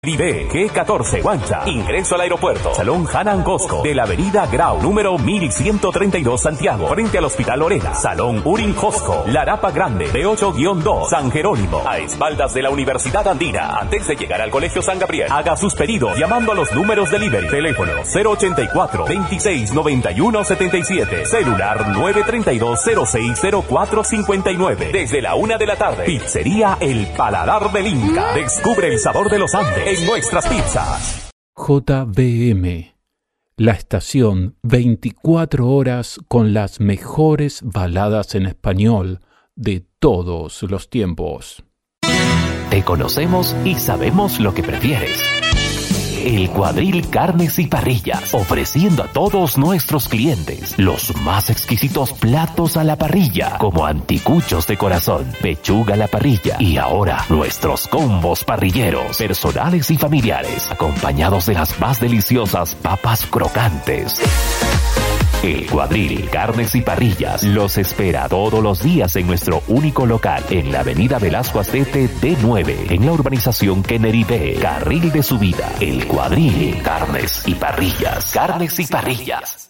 Nerivé, G14, Guancha. Ingreso al aeropuerto. Salón Hanan Costco, de la avenida Grau, número 1132, Santiago, frente al Hospital Lorena. Salón Urin Costco, Larapa Grande, B8-2, San Jerónimo, a espaldas de la Universidad Andina. Antes de llegar al Colegio San Gabriel, haga sus pedidos llamando a los números delivery. Teléfono 084-2691-77. Celular 932-060459. Desde la 1 de la tarde. Pizzería El Paladar del Inca. Descubre el sabor de los Andes en nuestras pizzas. JBM, la estación 24 horas con las mejores baladas en español de todos los tiempos. Te conocemos y sabemos lo que prefieres. El Cuadril Carnes y Parrillas, ofreciendo a todos nuestros clientes los más exquisitos platos a la parrilla, como anticuchos de corazón, pechuga a la parrilla y ahora nuestros combos parrilleros, personales y familiares, acompañados de las más deliciosas papas crocantes. El Cuadril Carnes y Parrillas los espera todos los días en nuestro único local en la avenida Velasco Astete D9, en la urbanización Nerivé, carril de subida. El Cuadril Carnes y Parrillas. Carnes y Parrillas.